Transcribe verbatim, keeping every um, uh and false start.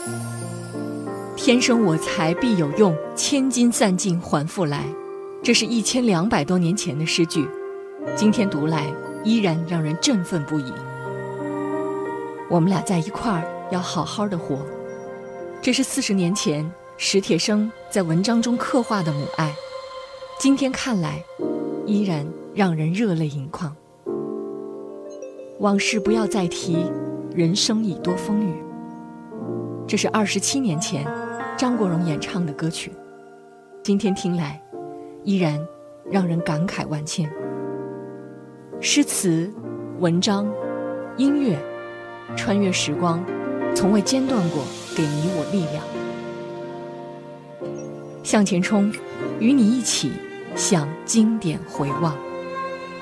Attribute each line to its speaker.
Speaker 1: 天生我材必有用，千金散尽还复来。这是一千两百多年前的诗句，今天读来依然让人振奋不已。我们俩在一块儿，要好好的活。这是四十年前史铁生在文章中刻画的母爱，今天看来依然让人热泪盈眶。往事不要再提，人生已多风雨。这是二十七年前张国荣演唱的歌曲，今天听来依然让人感慨万千。诗词、文章、音乐，穿越时光，从未间断过给你我力量。向前冲，与你一起向经典回望。